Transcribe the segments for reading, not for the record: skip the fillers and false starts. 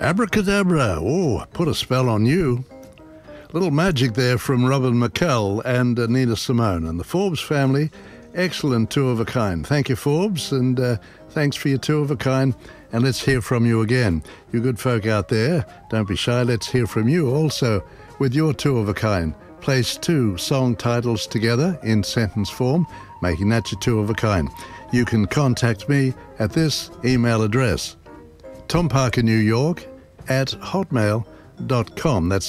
Abracadabra. Oh, put a spell on you. Little magic there from Robin McCall and Nina Simone. And the Forbes family, excellent two of a kind. Thank you, Forbes, and thanks for your two of a kind. And let's hear from you again. You good folk out there, don't be shy. Let's hear from you also with your two of a kind. Place two song titles together in sentence form, making that your two of a kind. You can contact me at this email address, Tom Parker New York @hotmail.com. That's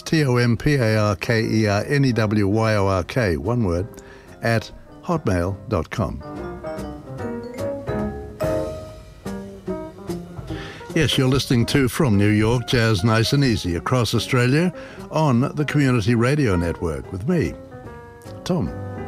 TOMPARKERNEWYORK, one word, at hotmail.com. Yes, you're listening to From New York, Jazz Nice and Easy, across Australia on the Community Radio Network with me, Tom.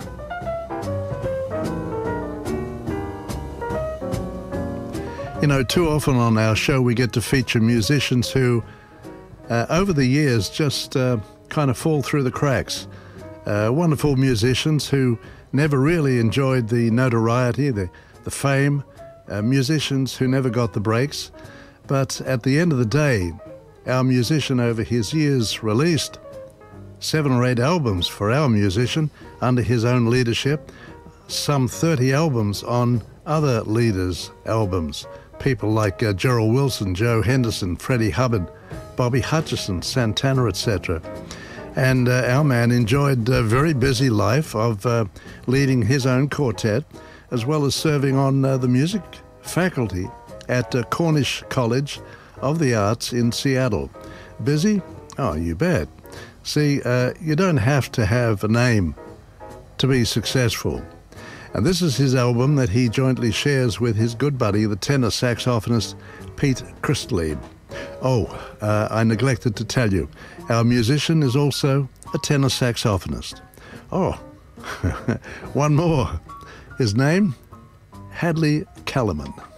You know, too often on our show we get to feature musicians who, over the years, just kind of fall through the cracks. Wonderful musicians who never really enjoyed the notoriety, the fame, musicians who never got the breaks. But at the end of the day, our musician over his years released 7 or 8 albums for our musician under his own leadership, some 30 albums on other leaders' albums. People like Gerald Wilson, Joe Henderson, Freddie Hubbard, Bobby Hutcherson, Santana, etc. And our man enjoyed a very busy life of leading his own quartet, as well as serving on the music faculty at Cornish College of the Arts in Seattle. Busy? Oh, you bet. See, you don't have to have a name to be successful. And this is his album that he jointly shares with his good buddy, the tenor saxophonist Pete Christley. Oh, I neglected to tell you, our musician is also a tenor saxophonist. Oh, one more. His name, Hadley Caliman.